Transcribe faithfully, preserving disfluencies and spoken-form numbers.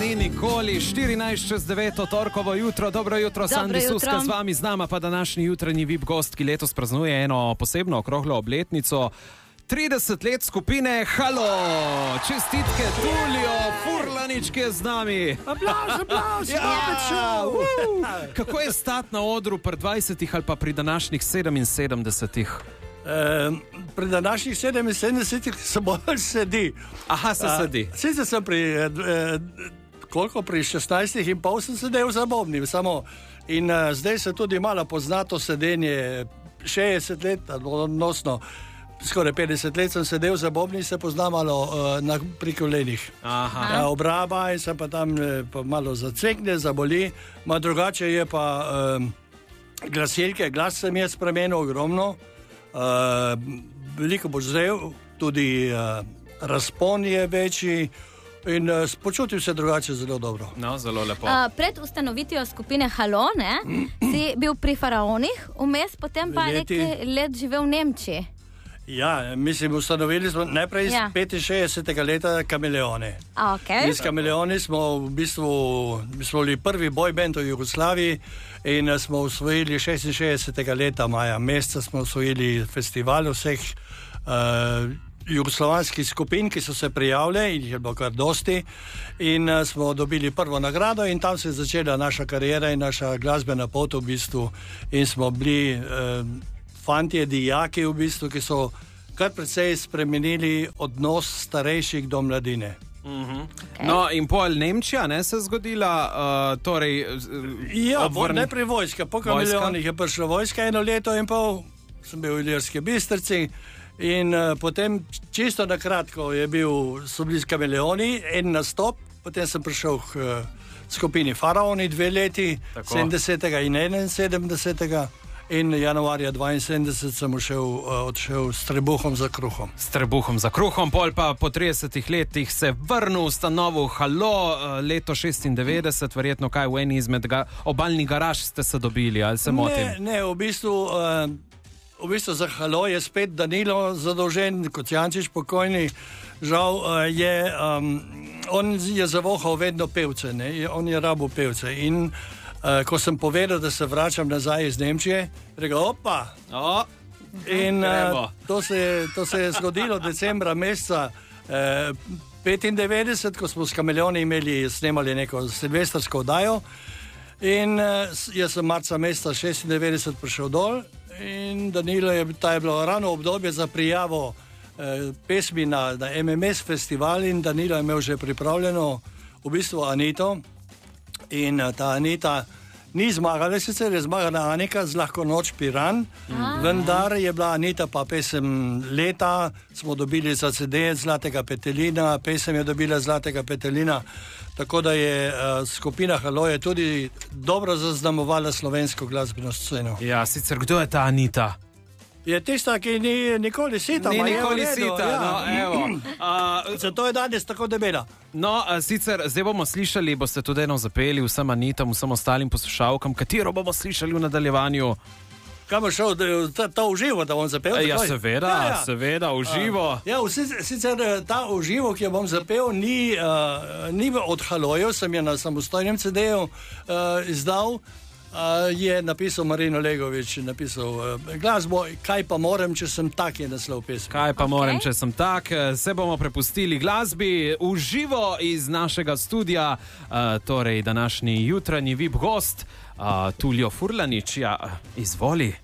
ni nikoli, štirinajst čez deveto torkovo jutro, dobro jutro, Sandi Suska z vami, z nama pa današnji jutranji V I P gost, ki letos praznuje eno posebno okroglo obletnico. trideset let skupine Halo, čestitke Tulio Furlanič, ki je z nami. Aplauz, aplauz, ja, uh. Kako je stati na odru pri dvajsetih ali pa pri današnjih sedeminsedemdesetih? E, pri današnjih sedeminsedemdesetih se bolj sedi. Aha, se sedi. Sicer sem pri, eh, koliko, pri šestnajstih in pol sem sedel za bobnim, samo. In eh, zdaj se tudi malo pozna to sedenje, šestdeset let, odnosno skoraj petdeset let sem sedel za bobni, se pozna malo uh, na, pri kolenih. Ja, obraba in se pa tam eh, pa malo zacekne, zaboli. Ma drugače je pa eh, glasilke, glas se mi je spremenil ogromno. Uh, veliko bo zrel, tudi uh, razpon je večji in uh, počutim se drugače zelo dobro. No, zelo lepo. Uh, pred ustanovitvijo skupine Halo, ne, si bil pri Faraonih, vmes potem pa Leti. nekaj let živel v Nemčiji. Ja, mislim, ustanovili smo najprej iz Ja. petinšestdesetega leta Kameleone. A, okay. Iz Kameleoni smo v bistvu mi smo bili prvi boy band v Jugoslaviji in uh, smo osvojili šestinšestdesetega leta maja meseca smo osvojili festival vseh uh, jugoslovanskih skupin, ki so se prijavile in jih je bilo kar dosti in uh, smo dobili prvo nagrado in tam se je začela naša karijera in naša glasbena pot v bistvu in smo bili uh, fantje, dijaki v bistvu, ki so kar precej spremenili odnos starejših do mladine. Uh-huh. Okay. No, in pol Nemčija, ne, se je zgodila, uh, torej... Ja, odvrn... najprej vojska, po Kameleonih je prišla vojska, eno leto in pol sem bil v Ilirski Bistrici in uh, potem čisto na kratko je bil, so bili s Kameleoni, en nastop, potem sem prišel k uh, skupini Faraoni dve leti, Tako. sedemdesetega in enainsedemdesetega in januarja dvainsedemdeset sem ušel, uh, odšel s trebuhom za kruhom. S trebuhom za kruhom, pol pa po tridesetih letih se vrnil v ustanovo Halo, uh, leto šestindevetdeset, verjetno kaj v eni izmed ga, obalnih garaž ste se dobili, ali se motim? Ne, ne, v bistvu, uh, v bistvu za Halo je spet Danilo zadolžen, kot Jančič pokojni, žal uh, je, um, on je zavohal vedno pevce, ne? On je rabil pevce in Uh, ko sem povedal, da se vračam nazaj iz Nemčije, rekel, opa! O, in uh, to, se, to se je zgodilo decembra meseca uh, petindevetdeset, ko smo s Kameleoni imeli, snemali neko silvestrsko oddajo in uh, jaz sem marca meseca šestindevetdeset prišel dol in Danilo je, ta je bilo ravno obdobje za prijavo uh, pesmi na, na M M S festival in Danilo je imel že pripravljeno v bistvu Anito. In ta Anita ni zmagala, sicer je zmagala Anika z Lahko noč Piran, mm. vendar je bila Anita pa pesem leta, smo dobili za C D Zlatega petelina, pesem je dobila Zlatega petelina, tako da je uh, skupina Halo je tudi dobro zaznamovala slovensko glasbeno sceno. Ja, sicer kdo je ta Anita? Je tista, ki ni nikoli sita. Ni nikoli sita, ja. No, evo. Uh, Zato je danes tako debela. No, uh, sicer zdaj bomo slišali, boste tudi eno zapeli vsem Anitam, vsem ostalim poslušalkam, katero bomo slišali v nadaljevanju. Kam je šel, ta, ta uživo, da bom zapel? Ja, seveda, ja, ja. seveda, uživo. Uh, ja, sicer ta uživo, ki jo bom zapel, ni, uh, ni od Halojev, sem je na samostojnem C D-ju uh, izdal. Uh, je napisal Marino Legovič, napisal uh, glasbo, kaj pa morem, če sem tak, je naslov pesmi. Kaj pa okay. morem, če sem tak, se bomo prepustili glasbi v živo iz našega studia, uh, torej današnji jutranji V I P gost, uh, Tulio Furlanič, ja, izvoli.